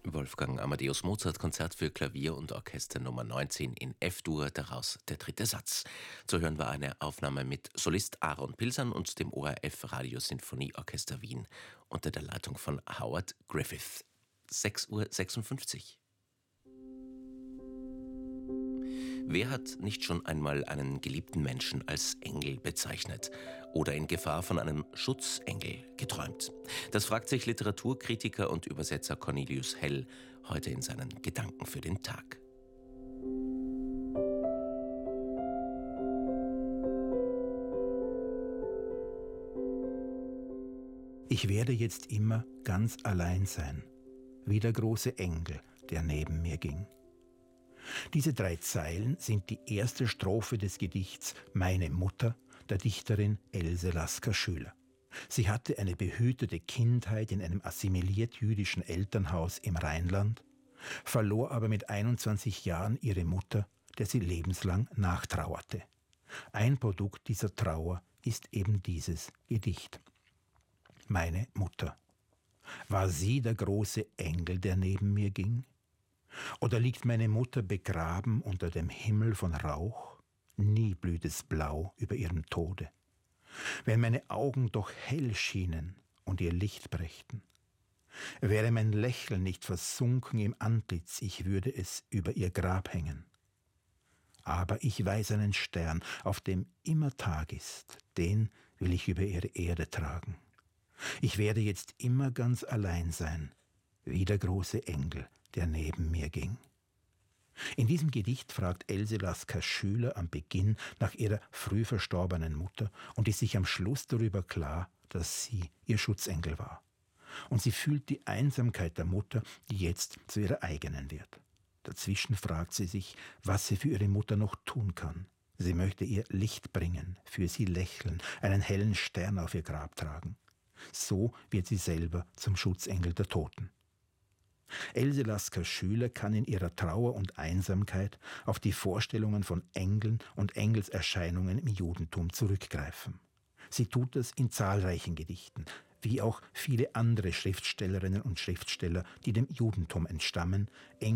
Wolfgang Amadeus Mozart Konzert für Klavier und Orchester Nummer 19 in F-Dur, daraus der dritte Satz. Zu hören war eine Aufnahme mit Solist Aaron Pilsan und dem ORF Radiosinfonieorchester Wien unter der Leitung von Howard Griffith. 6:56 Uhr. Wer hat nicht schon einmal einen geliebten Menschen als Engel bezeichnet oder in Gefahr von einem Schutzengel geträumt? Das fragt sich Literaturkritiker und Übersetzer Cornelius Hell heute in seinen Gedanken für den Tag. Ich werde jetzt immer ganz allein sein, wie der große Engel, der neben mir ging. Diese 3 Zeilen sind die erste Strophe des Gedichts Meine Mutter der Dichterin Else Lasker-Schüler. Sie hatte eine behütete Kindheit in einem assimiliert-jüdischen Elternhaus im Rheinland, verlor aber mit 21 Jahren ihre Mutter, der sie lebenslang nachtrauerte. Ein Produkt dieser Trauer ist eben dieses Gedicht. Meine Mutter. War sie der große Engel, der neben mir ging? Oder liegt meine Mutter begraben unter dem Himmel von Rauch? Nie blüht es blau über ihrem Tode. Wenn meine Augen doch hell schienen und ihr Licht brächten, wäre mein Lächeln nicht versunken im Antlitz, ich würde es über ihr Grab hängen. Aber ich weiß einen Stern, auf dem immer Tag ist, den will ich über ihre Erde tragen. Ich werde jetzt immer ganz allein sein, wie der große Engel, der neben mir ging. In diesem Gedicht fragt Else Lasker-Schüler am Beginn nach ihrer früh verstorbenen Mutter und ist sich am Schluss darüber klar, dass sie ihr Schutzengel war. Und sie fühlt die Einsamkeit der Mutter, die jetzt zu ihrer eigenen wird. Dazwischen fragt sie sich, was sie für ihre Mutter noch tun kann. Sie möchte ihr Licht bringen, für sie lächeln, einen hellen Stern auf ihr Grab tragen. So wird sie selber zum Schutzengel der Toten. Else Lasker-Schüler kann in ihrer Trauer und Einsamkeit auf die Vorstellungen von Engeln und Engelserscheinungen im Judentum zurückgreifen. Sie tut das in zahlreichen Gedichten, wie auch viele andere Schriftstellerinnen und Schriftsteller, die dem Judentum entstammen,